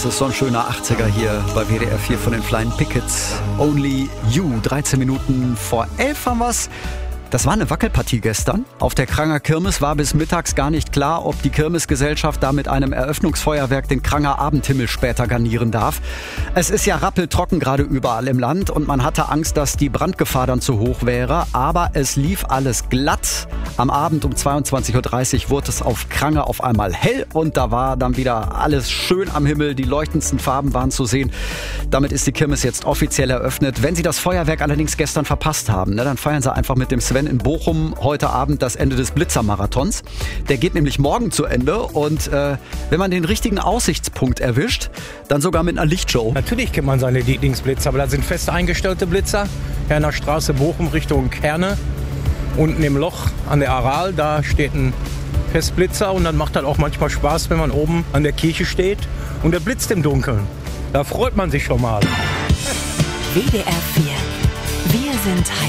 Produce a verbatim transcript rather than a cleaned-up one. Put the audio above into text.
das ist so ein schöner achtziger hier bei W D R vier von den Flying Pickets. Only You. dreizehn Minuten vor elf haben wir's. Das war eine Wackelpartie gestern. Auf der Kranger Kirmes war bis mittags gar nicht klar, ob die Kirmesgesellschaft da mit einem Eröffnungsfeuerwerk den Kranger Abendhimmel später garnieren darf. Es ist ja rappeltrocken gerade überall im Land und man hatte Angst, dass die Brandgefahr dann zu hoch wäre. Aber es lief alles glatt. Am Abend um zweiundzwanzig Uhr dreißig wurde es auf Kranger auf einmal hell und da war dann wieder alles schön am Himmel. Die leuchtendsten Farben waren zu sehen. Damit ist die Kirmes jetzt offiziell eröffnet. Wenn Sie das Feuerwerk allerdings gestern verpasst haben, ne, dann feiern Sie einfach mit dem Sven in Bochum heute Abend das Ende des Blitzermarathons. Der geht nämlich morgen zu Ende und äh, wenn man den richtigen Aussichtspunkt erwischt, dann sogar mit einer Lichtshow. Natürlich kennt man seine Lieblingsblitzer, aber da sind fest eingestellte Blitzer. Herner Straße Bochum Richtung Kerne. Unten im Loch an der Aral, da steht ein Festblitzer und dann macht das auch manchmal Spaß, wenn man oben an der Kirche steht und der blitzt im Dunkeln. Da freut man sich schon mal. W D R vier. Wir sind heiß.